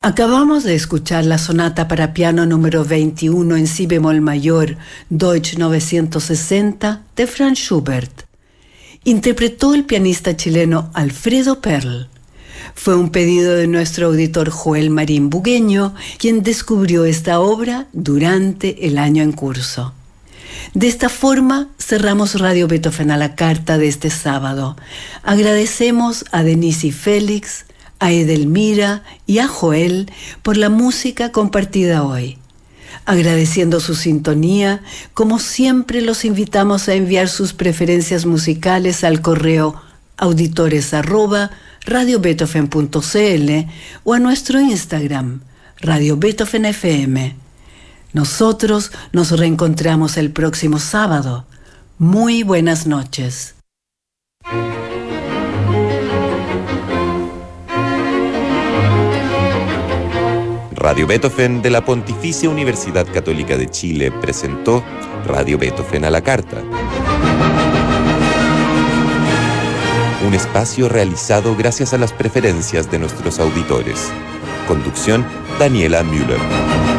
Acabamos de escuchar la sonata para piano número 21 en si bemol mayor, Deutsch 960, de Franz Schubert. Interpretó el pianista chileno Alfredo Perl. Fue un pedido de nuestro auditor Joel Marín Bugueño, quien descubrió esta obra durante el año en curso. De esta forma cerramos Radio Beethoven a la carta de este sábado. Agradecemos a Denise y Félix, a Edelmira y a Joel por la música compartida hoy. Agradeciendo su sintonía, como siempre los invitamos a enviar sus preferencias musicales al correo auditores@radiobeethoven.cl o a nuestro Instagram, Radio Beethoven FM. Nosotros nos reencontramos el próximo sábado. Muy buenas noches. Radio Beethoven de la Pontificia Universidad Católica de Chile presentó Radio Beethoven a la carta. Un espacio realizado gracias a las preferencias de nuestros auditores. Conducción: Daniela Müller.